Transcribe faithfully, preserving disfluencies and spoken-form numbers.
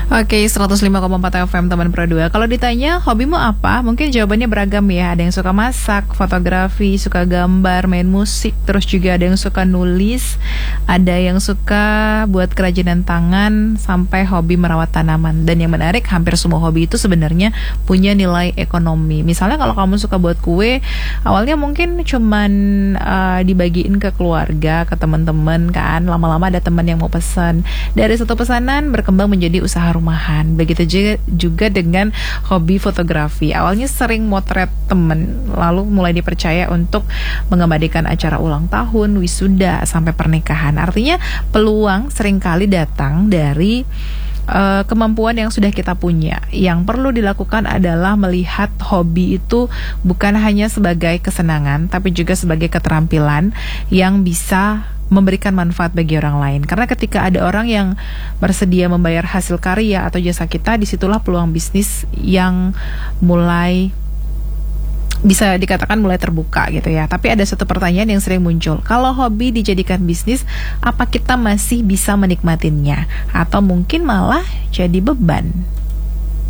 Oke, seratus lima koma empat F M teman Pro dua. Kalau ditanya hobimu apa? Mungkin jawabannya beragam ya. Ada yang suka masak, fotografi, suka gambar, main musik, terus juga ada yang suka nulis, ada yang suka buat kerajinan tangan, sampai hobi merawat tanaman. Dan yang menarik, hampir semua hobi itu sebenarnya punya nilai ekonomi. Misalnya kalau kamu suka buat kue, awalnya mungkin cuman uh, dibagiin ke keluarga, ke teman-teman kan. Lama-lama ada teman yang mau pesan. Dari satu pesanan berkembang menjadi usaha rumahan. Begitu juga, juga dengan hobi fotografi. Awalnya sering motret temen, lalu mulai dipercaya untuk mengabadikan acara ulang tahun, wisuda, sampai pernikahan. Artinya peluang seringkali datang dari uh, kemampuan yang sudah kita punya. Yang perlu dilakukan adalah melihat hobi itu bukan hanya sebagai kesenangan, tapi juga sebagai keterampilan yang bisa memberikan manfaat bagi orang lain. Karena ketika ada orang yang bersedia membayar hasil karya atau jasa kita, disitulah peluang bisnis yang mulai bisa dikatakan mulai terbuka gitu ya. Tapi ada satu pertanyaan yang sering muncul. Kalau hobi dijadikan bisnis, apa kita masih bisa menikmatinya? Atau mungkin malah jadi beban?